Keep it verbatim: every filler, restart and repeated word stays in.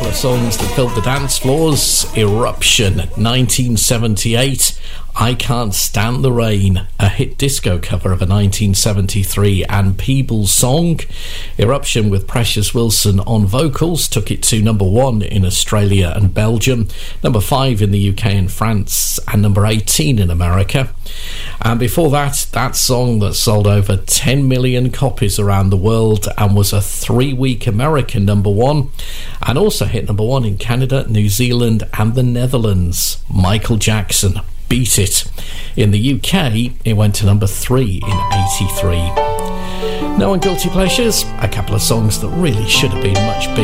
of songs that filled the dance floors. Eruption, nineteen seventy-eight. I Can't Stand the Rain, a hit disco cover of a nineteen seventy-three Ann Peebles song. Eruption, with Precious Wilson on vocals, took it to number one in Australia and Belgium, number five in the U K and France, and number eighteen in America. And before that, that song that sold over ten million copies around the world and was a three-week American number one, and also hit number one in Canada, New Zealand and the Netherlands. Michael Jackson, Beat It. In the U K, it went to number three in eighty-three. Now on Guilty Pleasures, a couple of songs that really should have been much bigger.